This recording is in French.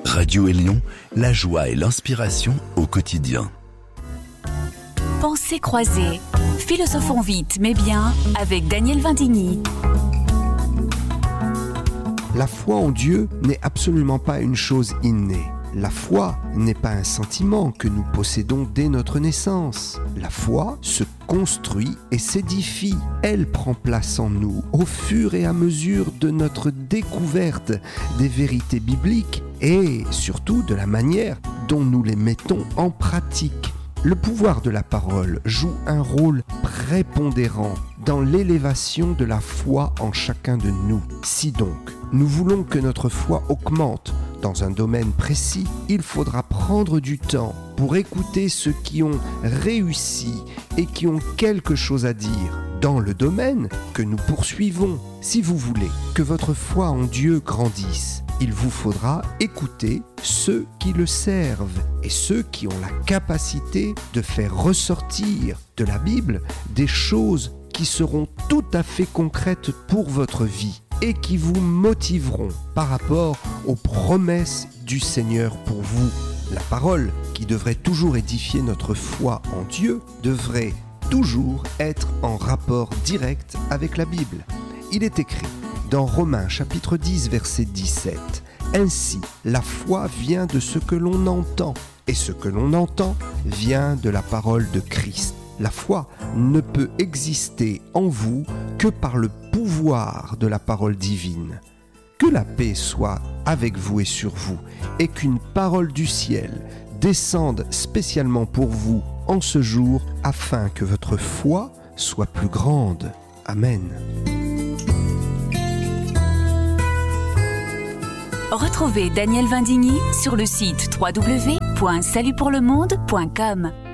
Radio Élion, la joie et l'inspiration au quotidien. Pensées croisées, philosophons vite mais bien avec Daniel Vindigny. La foi en Dieu n'est absolument pas une chose innée. La foi n'est pas un sentiment que nous possédons dès notre naissance. La foi se construit et s'édifie. Elle prend place en nous au fur et à mesure de notre découverte des vérités bibliques et surtout de la manière dont nous les mettons en pratique. Le pouvoir de la parole joue un rôle prépondérant dans l'élévation de la foi en chacun de nous. Si donc nous voulons que notre foi augmente dans un domaine précis, il faudra prendre du temps pour écouter ceux qui ont réussi et qui ont quelque chose à dire dans le domaine que nous poursuivons. Si vous voulez que votre foi en Dieu grandisse, il vous faudra écouter ceux qui le servent et ceux qui ont la capacité de faire ressortir de la Bible des choses qui seront tout à fait concrètes pour votre vie et qui vous motiveront par rapport aux promesses du Seigneur pour vous. La parole, qui devrait toujours édifier notre foi en Dieu, devrait toujours être en rapport direct avec la Bible. Il est écrit dans Romains chapitre 10 verset 17 « Ainsi, la foi vient de ce que l'on entend, et ce que l'on entend vient de la parole de Christ. » La foi ne peut exister en vous que par le pouvoir de la parole divine. Que la paix soit avec vous et sur vous, et qu'une parole du ciel descende spécialement pour vous en ce jour, afin que votre foi soit plus grande. Amen. Retrouvez Daniel Vindigny sur le site www.salutpourlemonde.com.